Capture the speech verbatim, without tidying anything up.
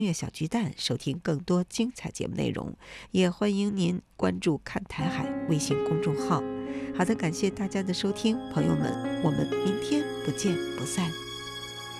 乐小巨蛋收听更多精彩节目内容，也欢迎您关注看台海微信公众号。好的，感谢大家的收听，朋友们，我们明天不见不散。